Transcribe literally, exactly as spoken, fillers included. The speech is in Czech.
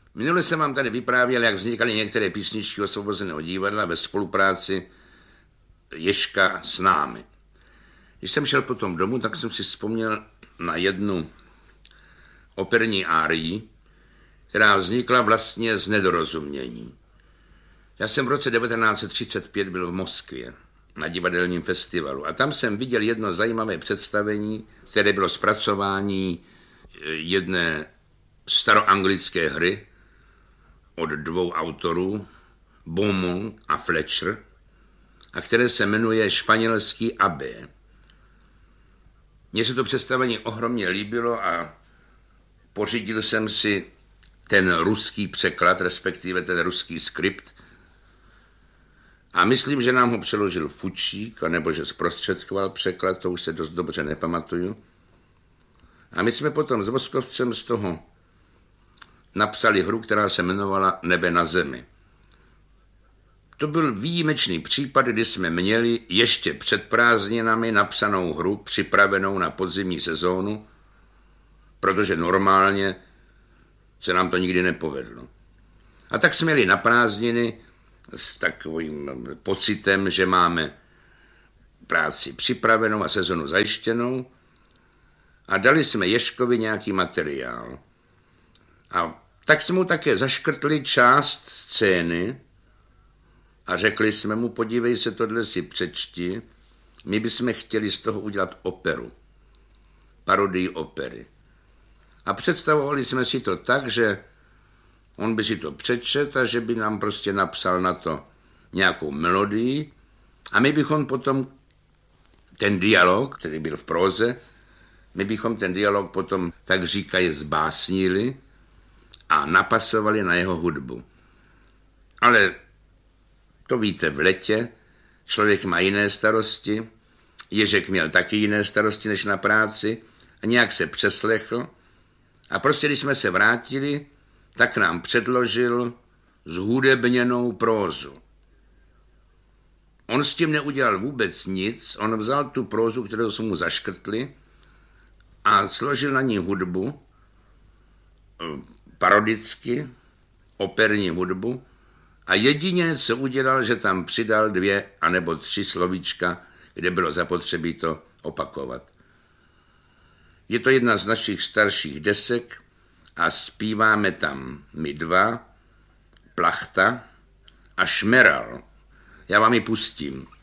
Minule jsem vám tady vyprávěl, jak vznikaly některé písničky Osvobozeného divadla ve spolupráci Ježka s námi. Když jsem šel potom domů, tak jsem si vzpomněl na jednu operní árii, která vznikla vlastně z nedorozumění. Já jsem v roce devatenáct set třicet pět byl v Moskvě na divadelním festivalu a tam jsem viděl jedno zajímavé představení, které bylo zpracování jedné staroanglické hry od dvou autorů, Beaumont a Fletcher, a které se jmenuje Španělský abbé. Mně se to představení ohromně líbilo a pořídil jsem si ten ruský překlad, respektive ten ruský skript, a myslím, že nám ho přeložil Fučík, anebo že zprostředkoval překlad, to už se dost dobře nepamatuju. A my jsme potom s Voskovcem z toho napsali hru, která se jmenovala Nebe na zemi. To byl výjimečný případ, kdy jsme měli ještě před prázdninami napsanou hru připravenou na podzimní sezónu, protože normálně se nám to nikdy nepovedlo. A tak jsme jeli na prázdniny s takovým pocitem, že máme práci připravenou a sezonu zajištěnou a dali jsme Ježkovi nějaký materiál. A tak jsme mu také zaškrtli část scény a řekli jsme mu, podívej se, tohle si přečti, my bychom chtěli z toho udělat operu, parodii opery. A představovali jsme si to tak, že on by si to přečet a že by nám prostě napsal na to nějakou melodii a my bychom potom ten dialog, který byl v próze, my bychom ten dialog potom, tak říkají, zbásnili a napasovali na jeho hudbu. Ale to víte, v letě člověk má jiné starosti, Ježek měl taky jiné starosti než na práci a nějak se přeslechl a prostě, když jsme se vrátili, tak nám předložil zhudebněnou prózu. On s tím neudělal vůbec nic, on vzal tu prózu, kterou jsme mu zaškrtli a složil na ní hudbu, parodicky, operní hudbu, a jedině, co udělal, že tam přidal dvě anebo tři slovíčka, kde bylo zapotřebí to opakovat. Je to jedna z našich starších desek a zpíváme tam my dva, Plachta a Šmeral. Já vám ji pustím.